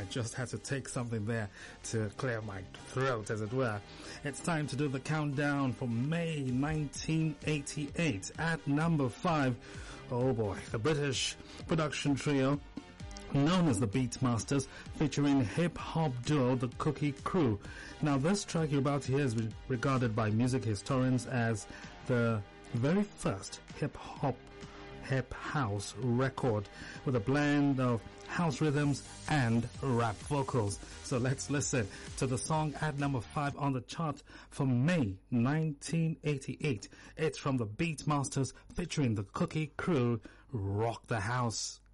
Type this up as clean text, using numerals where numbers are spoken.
just had to take something there to clear my throat, as it were. It's time to do the countdown for May 1988. At number 5, oh boy, the British production trio known as the Beatmasters, featuring hip-hop duo The Cookie Crew. Now, this track you're about to hear is regarded by music historians as the very first hip house record with a blend of house rhythms and rap vocals. So let's listen to the song at number 5 on the chart for May 1988. It's from the Beatmasters featuring The Cookie Crew, Rock the House.